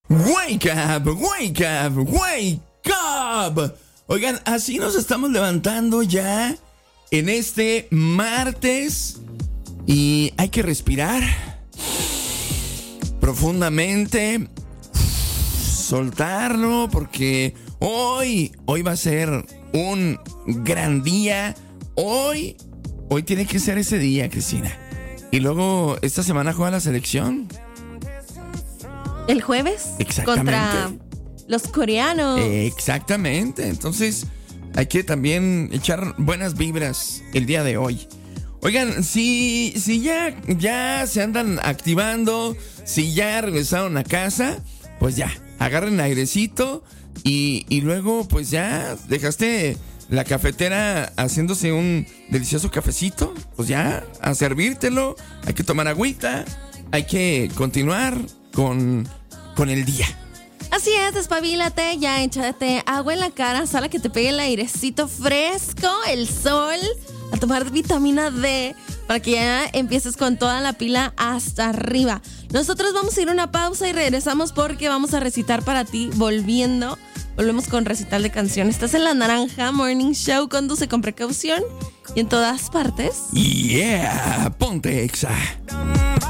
Wake up, wake up, wake up. Oigan, así nos estamos levantando ya en este martes y hay que respirar profundamente, soltarlo porque hoy va a ser un gran día. Hoy tiene que ser ese día, Cristina. Y luego esta semana juega la selección. ¿El jueves? Exactamente. Contra los coreanos. Exactamente. Entonces hay que también echar buenas vibras el día de hoy. Oigan, si ya se andan activando, si ya regresaron a casa, pues ya, agarren airecito y luego pues ya dejaste la cafetera haciéndose un delicioso cafecito, pues ya a servírtelo, hay que tomar agüita, hay que continuar con el día. Así es, despabilate, ya échate agua en la cara, sal a que te pegue el airecito fresco, el sol, a tomar vitamina D para que ya empieces con toda la pila hasta arriba. Nosotros vamos a ir a una pausa y regresamos porque vamos a recitar para ti volvemos con recital de canciones. Estás en La Naranja Morning Show, conduce con precaución y en todas partes. Yeah, ponte Exa.